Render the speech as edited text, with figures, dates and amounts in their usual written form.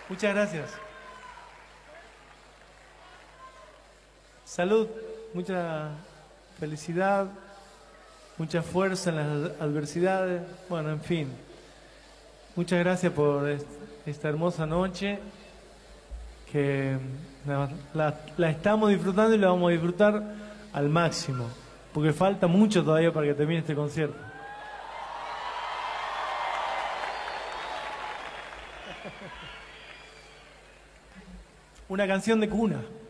Muchas gracias. Salud, mucha felicidad, mucha fuerza en las adversidades. Bueno, en fin. Muchas gracias por esta hermosa noche que la estamos disfrutando y la vamos a disfrutar al máximo, porque falta mucho todavía para que termine este concierto. Una canción de cuna.